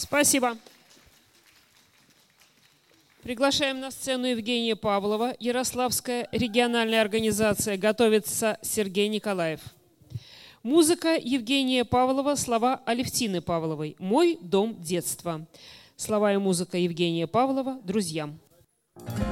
Спасибо. Приглашаем на сцену Евгения Павлова, Ярославская региональная организация «Готовится» Сергей Николаев. Музыка Евгения Павлова, слова Алевтины Павловой «Мой дом детства». Слова и музыка Евгения Павлова «Друзьям».